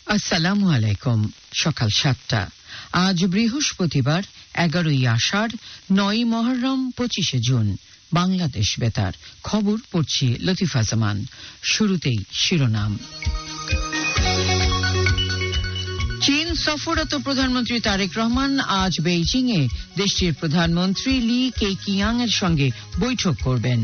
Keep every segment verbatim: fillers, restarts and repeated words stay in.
আসসালামু আলাইকুম। সকাল সাতটা। আজ বৃহস্পতিবার এগারোই আষাঢ়, নয় মহররম, পঁচিশে জুন। বাংলাদেশ বেতার খবর পড়ছি লতিফা জামান। শুরুতেই শিরোনাম। চীন সফররত প্রধানমন্ত্রী তারেক রহমান আজ বেইজিং এ দেশটির প্রধানমন্ত্রী লি কেকিয়াং এর সঙ্গে বৈঠক করবেন।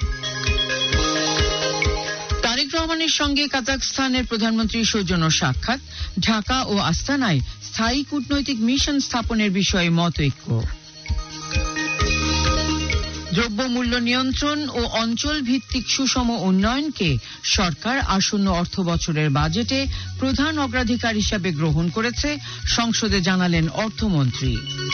তারেক রহমানের সঙ্গে কাজাখস্তানের প্রধানমন্ত্রী সৌজন্য সাক্ষাৎ। ঢাকা ও আস্তানায় স্থায়ী কূটনৈতিক মিশন স্থাপনের বিষয়ে মতৈক্য। দ্রব্যমূল্য নিয়ন্ত্রণ ও অঞ্চল ভিত্তিক সুষম উন্নয়নকে সরকার আসন্ন অর্থ বছরের বাজেটে প্রধান অগ্রাধিকার হিসাবে গ্রহণ করেছে, সংসদে জানালেন অর্থমন্ত্রী।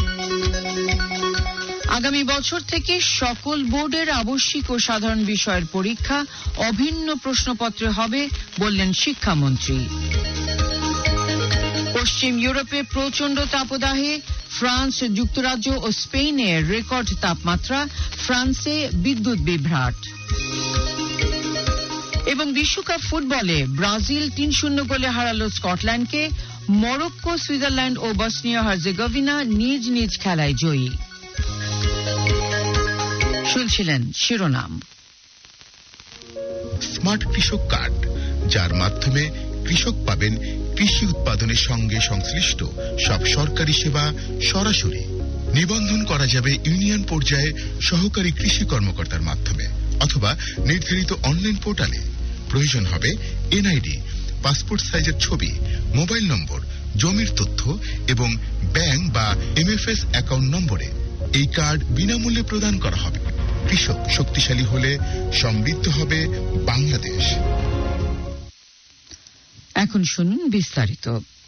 আগামী বছর থেকে সকল বোর্ডের আবশ্যিক ও সাধারণ বিষয়ের পরীক্ষা অভিন্ন প্রশ্নপত্রে হবে, বললেন শিক্ষামন্ত্রী। পশ্চিম ইউরোপে প্রচণ্ড তাপদাহে ফ্রান্স, যুক্তরাজ্য ও স্পেনে রেকর্ড তাপমাত্রা। ফ্রান্সে বিদ্যুৎ বিভ্রাট। এবং বিশ্বকাপ ফুটবলে ব্রাজিল তিন শূন্য গোলে হারালো স্কটল্যান্ডকে। মরক্কো, সুইজারল্যান্ড ও বসনিয়া হার্জেগোভিনা নিজ নিজ খেলায় জয়ী। শুনছিলেন শিরোনাম। স্মার্ট কৃষক কার্ড, যার মাধ্যমে কৃষক পাবেন কৃষি উৎপাদনের সঙ্গে সংশ্লিষ্ট সব সরকারি সেবা সরাসরি। নিবন্ধন করা যাবে ইউনিয়ন পর্যায়ে সহকারী কৃষি কর্মকর্তার মাধ্যমে অথবা নির্ধারিত অনলাইন পোর্টালে। প্রয়োজন হবে এনআইডি, পাসপোর্ট সাইজের ছবি, মোবাইল নম্বর, জমির তথ্য এবং ব্যাংক বা এমএফএস অ্যাকাউন্ট নম্বরে। এই কার্ড বিনামূল্যে প্রদান করা হবে। কৃষক শক্তিশালী হলে সমৃদ্ধ হবে বাংলাদেশ। এখন শুনুন বিস্তারিত।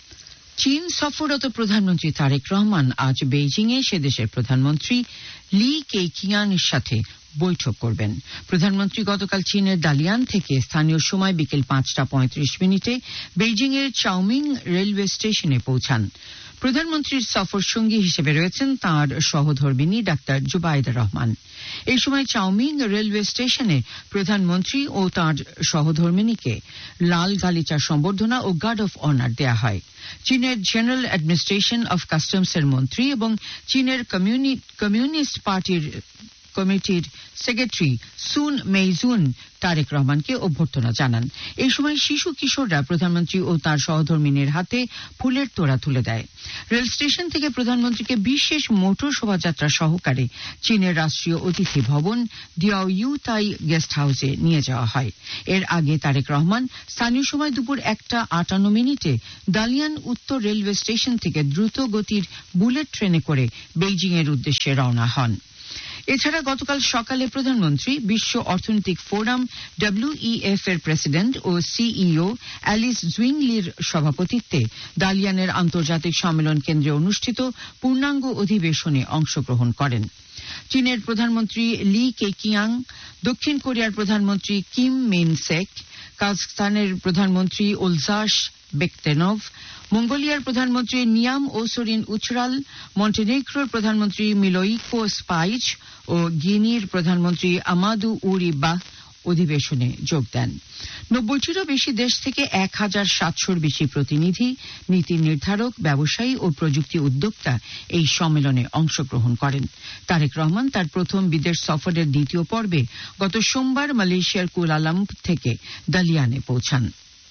চীন সফররত প্রধানমন্ত্রী তারেক রহমান আজ বেইজিং এ সে দেশের প্রধানমন্ত্রী লি কেকিয়াং এর সাথে বৈঠক করবেন। প্রধানমন্ত্রী গতকাল চীনের দালিয়ান থেকে স্থানীয় সময় বিকেল পাঁচটা পঁয়ত্রিশ মিনিটে বেইজিং এর চাওমিং রেলওয়ে স্টেশনে পৌঁছান। প্রধানমন্ত্রীর সফর সঙ্গী হিসেবে রয়েছেন তাঁর সহধর্মিণী ডাক্তার জুবাইদা রহমান। এই সময় চাওমিং রেলওয়ে স্টেশনে প্রধানমন্ত্রী ও তাঁর সহধর্মিণীকে লাল গালিচা সম্বর্ধনা ও গার্ড অফ অনার দেয়া হয়। চীনের জেনারেল অ্যাডমিনিস্ট্রেশন অফ কাস্টমসের মন্ত্রী এবং চীনের কমিউনিস্ট পার্টির কমিটির সেক্রেটারি সুন মেইজুন তারেক রহমানকে অভ্যর্থনা জানান। এই সময় শিশু কিশোররা প্রধানমন্ত্রী ও তার সহধর্মিনীর হাতে ফুলের তোড়া তুলে দেয়। রেল স্টেশন থেকে প্রধানমন্ত্রীকে বিশেষ মোটর শোভাযাত্রা সহকারে চীনের রাষ্ট্রীয় অতিথি ভবন দিয়াও ইউ তাই গেস্ট হাউসে নিয়ে যাওয়া হয়। এর আগে তারেক রহমান স্থানীয় সময় দুপুর একটা আটান্ন মিনিটে দালিয়ান উত্তর রেলওয়ে স্টেশন থেকে দ্রুত গতির বুলেট ট্রেনে করে বেইজিং এর উদ্দেশ্যে রওনা হন। এছাড়া গতকাল সকালে প্রধানমন্ত্রী বিশ্ব অর্থনৈতিক ফোরাম ডব্লিউইএফ এর প্রেসিডেন্ট ও সিইও অ্যালিস জুইংলির সভাপতিত্বে দালিয়ানের আন্তর্জাতিক সম্মেলন কেন্দ্রে অনুষ্ঠিত পূর্ণাঙ্গ অধিবেশনে অংশগ্রহণ করেন। চীনের প্রধানমন্ত্রী লি কেকিয়াং, দক্ষিণ কোরিয়ার প্রধানমন্ত্রী কিম মিন সেক, কাজাখস্তানের প্রধানমন্ত্রী ওলজাস বেকতেনভ, মঙ্গোলিয়ার প্রধানমন্ত্রী নিয়াম ওসরিন উচরাল, মন্টেনেগ্রোর প্রধানমন্ত্রী মিলোইকো স্পাইচ ও গিনির প্রধানমন্ত্রী আমাদু উরি বাহ অধিবেশনে যোগ দেন। নব্বইটিরও বেশি দেশ থেকে এক হাজার সাতশোর বেশি প্রতিনিধি, নীতি নির্ধারক, ব্যবসায়ী ও প্রযুক্তি উদ্যোক্তা এই সম্মেলনে অংশগ্রহণ করেন। তারেক রহমান তার প্রথম বিদেশ সফরের দ্বিতীয় পর্বে গত সোমবার মালয়েশিয়ার কুয়ালালামপুর থেকে দালিয়ানে পৌঁছান।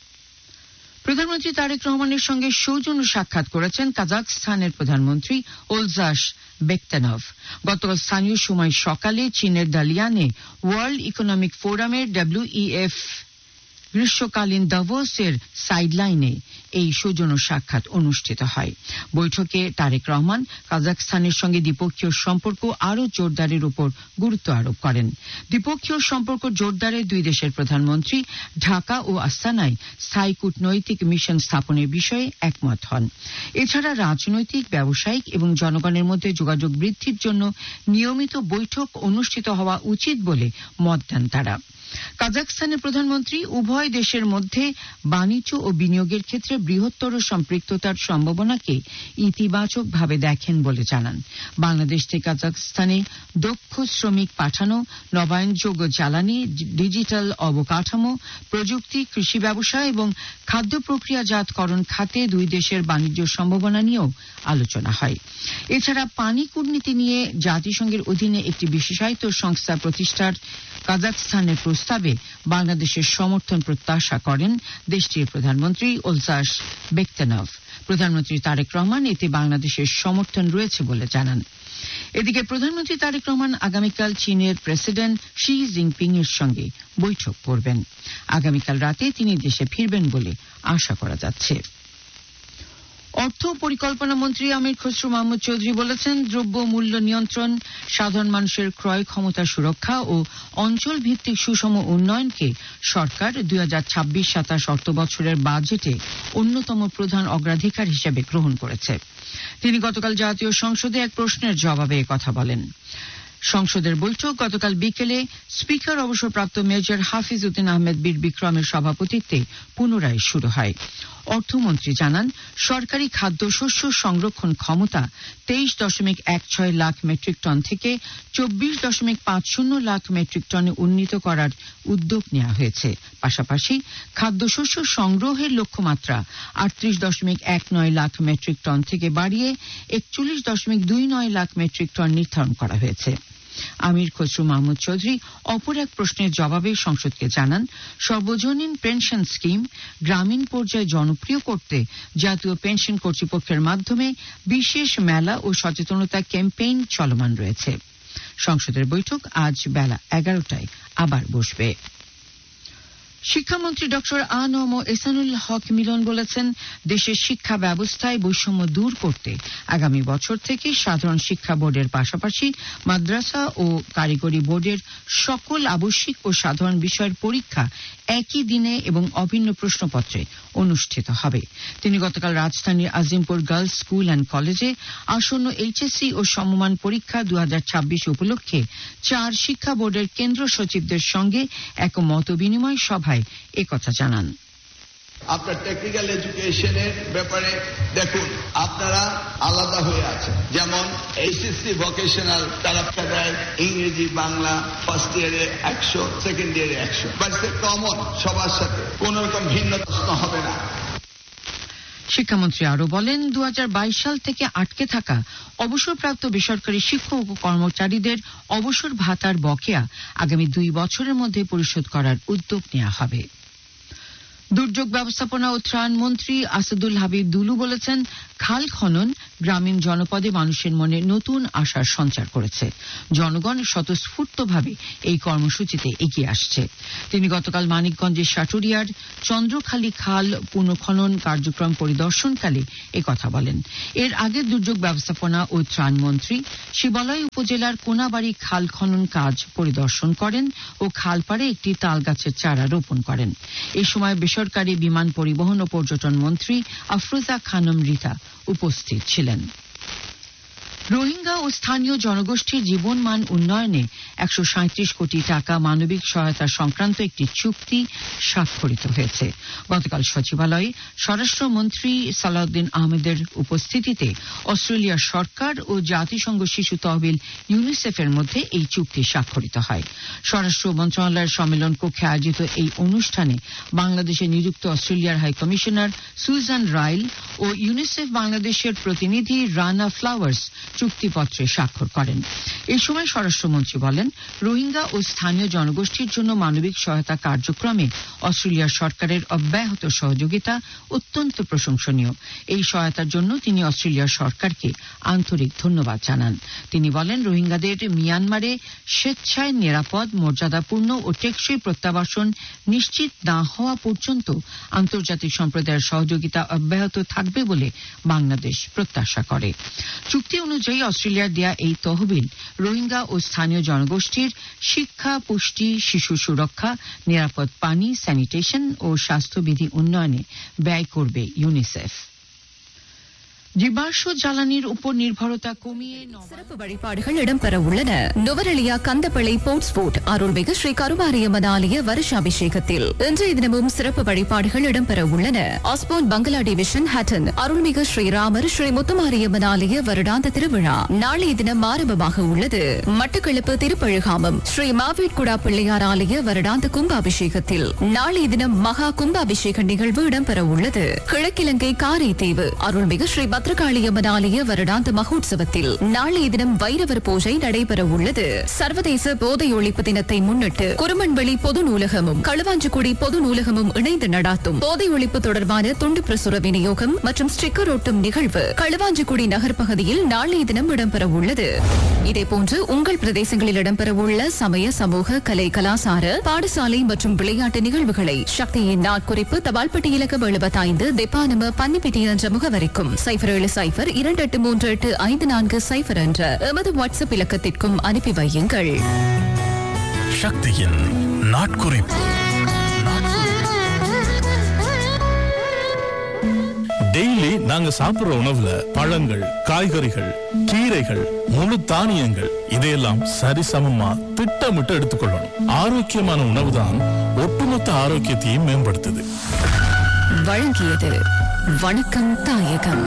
প্রধানমন্ত্রী তারেক রহমানের সঙ্গে সৌজন্য সাক্ষাৎ করেছেন কাজাখস্তানের প্রধানমন্ত্রী ওলজাস বেকতেনভ। গতকাল স্থানীয় সময় সকালে চীনের দালিয়ানে ওয়ার্ল্ড ইকোনমিক ফোরামের ডব্লিউইএফ গ্রীষ্মকালীন দাভোসের সাইডলাইনে এই সৌজন্য সাক্ষাৎ অনুষ্ঠিত হয়। বৈঠকে তারেক রহমান কাজাখস্তানের সঙ্গে দ্বিপক্ষীয় সম্পর্ক আরও জোরদারের উপর গুরুত্ব আরোপ করেন। দ্বিপক্ষীয় সম্পর্ক জোরদারে দুই দেশের প্রধানমন্ত্রী ঢাকা ও আস্তানায় স্থায়ী কূটনৈতিক মিশন স্থাপনের বিষয়ে একমত হন। এছাড়া রাজনৈতিক, ব্যবসায়িক এবং জনগণের মধ্যে যোগাযোগ বৃদ্ধির জন্য নিয়মিত বৈঠক অনুষ্ঠিত হওয়া উচিত বলে মত দেন তারা। কাজাখস্তানের প্রধানমন্ত্রী উভয় দেশের মধ্যে বাণিজ্য ও বিনিয়োগের ক্ষেত্রে বৃহত্তর সম্পৃক্ততার সম্ভাবনাকে ইতিবাচকভাবে দেখেন বলে জানান। বাংলাদেশ থেকে কাজাখস্তানে দক্ষ শ্রমিক পাঠানো, নবায়নযোগ্য জ্বালানি, ডিজিটাল অবকাঠামো, প্রযুক্তি, কৃষি ব্যবসা এবং খাদ্য প্রক্রিয়াজাতকরণ খাতে দুই দেশের বাণিজ্য সম্ভাবনা নিয়েও আলোচনা হয়। এছাড়া পানি কূটনীতি নিয়ে জাতিসংঘের অধীনে একটি বিশেষায়িত সংস্থা প্রতিষ্ঠার কাজাখস্তানের প্রস্তাবে বাংলাদেশের সমর্থন প্রত্যাশা করেন দেশটির প্রধানমন্ত্রী ওলজাস বেকতেনভ। প্রধানমন্ত্রী তারেক রহমান এতে বাংলাদেশের সমর্থন রয়েছে বলে জানান। এদিকে প্রধানমন্ত্রী তারেক রহমান আগামীকাল চীনের প্রেসিডেন্ট শি জিনপিং এর সঙ্গে বৈঠক করবেন। আগামীকাল রাতে তিনি দেশে ফিরবেন বলে আশা করা যাচ্ছে। অর্থ পরিকল্পনা মন্ত্রী আমির খসরু মাহমুদ চৌধুরী বলেছেন, দ্রব্য মূল্য নিয়ন্ত্রণ, সাধারণ মানুষের ক্রয় ক্ষমতা সুরক্ষা ও অঞ্চল ভিত্তিক সুষম উন্নয়নকে সরকার দুই হাজার ছাব্বিশ সাতাশ অর্থ বছরের বাজেটে অন্যতম প্রধান অগ্রাধিকার হিসেবে গ্রহণ করেছে। তিনি গতকাল জাতীয় সংসদে এক প্রশ্নের জবাবে একথা বলেন। সংসদের বৈঠক গতকাল বিকেলে স্পিকার অবসরপ্রাপ্ত মেজর হাফিজ উদ্দিন আহমেদ বীর বিক্রমের সভাপতিত্বে পুনরায় শুরু হয়। অর্থমন্ত্রী জানান, সরকারি খাদ্যশস্য সংরক্ষণ ক্ষমতা তেইশ দশমিক এক ছয় লাখ মেট্রিক টন থেকে চব্বিশ দশমিক পাঁচ শূন্য লাখ মেট্রিক টনে উন্নীত করার উদ্যোগ নেওয়া হয়েছে। পাশাপাশি খাদ্যশস্য সংগ্রহের লক্ষ্যমাত্রা আটত্রিশ দশমিক এক নয় লাখ মেট্রিক টন থেকে বাড়িয়ে একচল্লিশ দশমিক দুই নয় লাখ মেট্রিক টন নির্ধারণ করা হয়েছে। আমির খসরু মাহমুদ চৌধুরী অপর এক প্রশ্নের জবাবে সংসদকে জানান, সর্বজনীন পেনশন স্কিম গ্রামীণ পর্যায়ে জনপ্রিয় করতে জাতীয় পেনশন কর্তৃপক্ষের মাধ্যমে বিশেষ মেলা ও সচেতনতা ক্যাম্পেইন চলমান রয়েছে। সংসদের বৈঠক আজ বেলা এগারোটায় আবার বসবে। শিক্ষামন্ত্রী ডক্টর আ ন ম এহসানুল হক মিলন বলেছেন, দেশের শিক্ষা ব্যবস্থায় বৈষম্য দূর করতে আগামী বছর থেকে সাধারণ শিক্ষা বোর্ডের পাশাপাশি মাদ্রাসা ও কারিগরি বোর্ডের সকল আবশ্যিক ও সাধারণ বিষয়ের পরীক্ষা একই দিনে এবং অভিন্ন প্রশ্নপত্রে অনুষ্ঠিত হবে। তিনি গতকাল রাজধানীর আজিমপুর গার্লস স্কুল অ্যান্ড কলেজে আসন্ন এইচএসসি ও সমমান পরীক্ষা দু হাজার ছাব্বিশ উপলক্ষে চার শিক্ষা বোর্ডের কেন্দ্র সচিবদের সঙ্গে এক মত বিনিময় সভায় একথা জানান। আপনার টেকনিক্যাল এডুকেশনের ব্যাপারে দেখুন, আপনারা আলাদা হয়ে আছেন। যেমন এইচএসসি ভোকেশনাল তারা দেয় ইংরেজি বাংলা ফার্স্ট ইয়ারে একশো, সেকেন্ড ইয়ারে একশো, বাট কমন সবার সাথে কোন রকম ভিন্ন প্রশ্ন হবে না। শিক্ষামন্ত্রী আরও বলেন, দু হাজার বাইশ সাল থেকে আটকে থাকা অবসরপ্রাপ্ত বেসরকারি শিক্ষক ও কর্মচারীদের অবসর ভাতার বকেয়া আগামী দুই বছরের মধ্যে পরিশোধ করার উদ্যোগ নেওয়া হবে। দুর্যোগ ব্যবস্থাপনা ও ত্রাণ মন্ত্রী আসাদুল হাবিব দুলু বলেছেন, খাল খনন গ্রামীণ জনপদে মানুষের মনে নতুন আশার সঞ্চার করেছে। জনগণ স্বতঃস্ফূর্তভাবে এই কর্মসূচিতে এগিয়ে আসছে। তিনি গতকাল মানিকগঞ্জের সাটুরিয়ার চন্দ্রখালী খাল পুনঃখনন কার্যক্রম পরিদর্শনকালে একথা বলেন। এর আগে দুর্যোগ ব্যবস্থাপনা ও ত্রাণ মন্ত্রী শিবালয় উপজেলার কোনাবাড়ি খাল খনন কাজ পরিদর্শন করেন ও খালপাড়ে একটি তালগাছের চারা রোপণ করেন। এই সময় বেসরকারি বিমান পরিবহন ও পর্যটন মন্ত্রী আফরোজা খানম রিতা উপস্থিত ছিলেন। রোহিঙ্গা ও স্থানীয় জনগোষ্ঠীর জীবনমান উন্নয়নে একশো সাঁত্রিশ কোটি টাকা মানবিক সহায়তা সংক্রান্ত একটি চুক্তি স্বাক্ষরিত হয়েছে। গতকাল সচিবালয়ে স্বরাষ্ট্রমন্ত্রী সালাউদ্দিন আহমেদের উপস্থিতিতে অস্ট্রেলিয়ার সরকার ও জাতিসংঘ শিশু তহবিল ইউনিসেফের মধ্যে এই চুক্তি স্বাক্ষরিত হয়। স্বরাষ্ট্র মন্ত্রণালয়ের সম্মেলন কক্ষে আয়োজিত এই অনুষ্ঠানে বাংলাদেশে নিযুক্ত অস্ট্রেলিয়ার হাই কমিশনার সুজান রাইল ও ইউনিসেফ বাংলাদেশের প্রতিনিধি রানা ফ্লাওয়ার্স চুক্তিপত্রে স্বাক্ষর করেন। এই সময় স্বরাষ্ট্রমন্ত্রী বলেন, রোহিঙ্গা ও স্থানীয় জনগোষ্ঠীর জন্য মানবিক সহায়তা কার্যক্রমে অস্ট্রেলিয়ার সরকারের অব্যাহত সহযোগিতা অত্যন্ত প্রশংসনীয়। এই সহায়তার জন্য তিনি অস্ট্রেলিয়ার সরকারকে আন্তরিক ধন্যবাদ জানান। তিনি বলেন, রোহিঙ্গাদের মিয়ানমারে স্বেচ্ছায় নিরাপদ, মর্যাদাপূর্ণ ও টেকসই প্রত্যাবাসন নিশ্চিত না হওয়া পর্যন্ত আন্তর্জাতিক সম্প্রদায়ের সহযোগিতা অব্যাহত থাকবে বলে বাংলাদেশ প্রত্যাশা করে। চুক্তি অনুযায়ী অস্ট্রেলিয়ার দেয়া এই তহবিল রোহিঙ্গা ও স্থানীয় জনগোষ্ঠীর শিক্ষা, পুষ্টি, শিশু সুরক্ষা, নিরাপদ পানি, স্যানিটেশন ও স্বাস্থ্যবিধি উন্নয়নে ব্যয় করবে ইউনিসেফ। জীবাশ্ম জ্বালানির উপর নির্ভরতা কমিয়ে சிறப்பு வழிபாடுகள் இடம்பெற உள்ளன. நுவரெலியா கந்தப்பளை போர்ட்ஸ்போர்ட் அருள்மிகு ஸ்ரீ கருமாரியம்மன் ஆலய வருஷாபிஷேகத்தில் இன்றைய தினமும் சிறப்பு வழிபாடுகள் இடம்பெற உள்ளன. ஆஸ்போன் பங்களா டிவிஷன் ஹட்டன் அருள்மிகு ஸ்ரீராமர் ஸ்ரீ முத்துமாரியம்மன் ஆலய வருடாந்த திருவிழா நாளைய தினம் ஆரம்பமாக உள்ளது. மட்டக்களப்பு திருப்பழுகாமம் ஸ்ரீ மாவேட்குடா பிள்ளையார் ஆலய வருடாந்த கும்பாபிஷேகத்தில் நாளைய தினம் மகா கும்பாபிஷேக நிகழ்வு இடம்பெற உள்ளது. கிழக்கிலங்கை காரைதீவு அருள்மிகு ஸ்ரீ பத்ரகாளியம்மன் ஆலய வருடாந்த மகோத்சவத்தில் நாளைய தினம் வைரவர் பூஜை நடைபெற உள்ளது. சர்வதேச போதை ஒழிப்பு தினத்தை முன்னிட்டு குருமன்வெளி பொது நூலகமும் களுவாஞ்சிக்குடி பொது நூலகமும் இணைந்து நடாத்தும் போதை ஒழிப்பு தொடர்பான துண்டு பிரசுர விநியோகம் மற்றும் ஸ்டிக்கர் ஒட்டும் நிகழ்வு களுவாஞ்சிக்குடி நகர் பகுதியில் நாளைய தினம் இடம்பெற உள்ளது. இதேபோன்று உங்கள் பிரதேசங்களில் இடம்பெறவுள்ள சமய சமூக கலை கலாசார பாடசாலை மற்றும் விளையாட்டு நிகழ்வுகளை சக்தியின் நாட்குறிப்பு தபால்பட்டி இலக்கம் எழுபத்தைந்து தெப்பானம பன்னிப்பிட்டி என்ற முகவரிக்கும் சைபர் ஏழு சைபர் இரண்டு எட்டு மூன்று எட்டு ஐந்து நான்கு சைபர் என்ற எமது வாட்ஸ்அப் இலக்கத்திற்கும் அனுப்பி வையுங்கள். சக்தியின் நாட்குறிப்பு. டெய்லி நாங்க சாப்பிடுற உணவுல பழங்கள், காய்கறிகள், கீரைகள், முழு தானியங்கள் இதையெல்லாம் சரிசமமா திட்டமிட்டு எடுத்துக்கொள்ளணும். ஆரோக்கியமான உணவுதான் ஒட்டுமொத்த ஆரோக்கியத்தையும் மேம்படுத்துது. வழங்கியது வணக்கம் தாயகம்.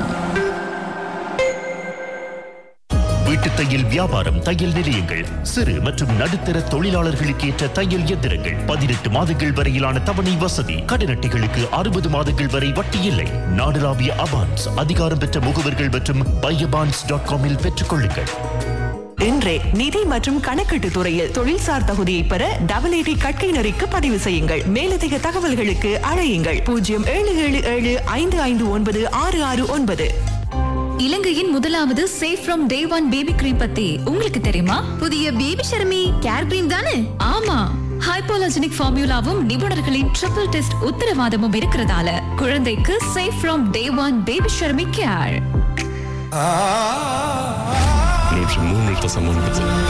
வீட்டு தையல் வியாபாரம், தையல் நிலையங்கள், சிறு மற்றும் நடுத்தர தொழிலாளர்களுக்கு ஏற்ற தையல் இயந்திரங்கள், பதினெட்டு மாதங்கள் வரையிலான தவணை வசதி, கடன் அட்டைகளுக்கு அறுபது மாதங்கள் வரை வட்டி இல்லை. நாடளாவிய அபான்ஸ் அதிகாரம் பெற்ற முகவர்கள் மற்றும் பையபான்ஸ் டாட் காமில் பெற்றுக் கொள்ளுங்கள். இன்றே நிதி மற்றும் கணக்கீட்டு துறையில் தொழில்சார் தகுதியை பெற டபுள் ஏடி கற்கை நெறிக்கு பதிவு செய்யுங்கள். மேலதிக தகவல்களுக்கு அழையுங்கள் பூஜ்ஜியம் ஏழு ஏழு ஏழு ஐந்து ஐந்து ஒன்பது ஆறு ஆறு ஒன்பது. இலங்கையின் முதலாவது safe from day one baby cream பத்தி உங்களுக்கு தெரியுமா? புதிய பேபி ஷர்மி கேர் கிரீம் தானே? ஆமா, ஹைப்போலஜெனிக் ஃபார்முலாவும் நிபுணர்களின் ட்ரிபிள் டெஸ்ட் உத்தரவாதமும் இருக்கிறதால குழந்தைக்கு safe from day one baby Sharmi care. நூற்று மூன்று தசம் ஒன்பது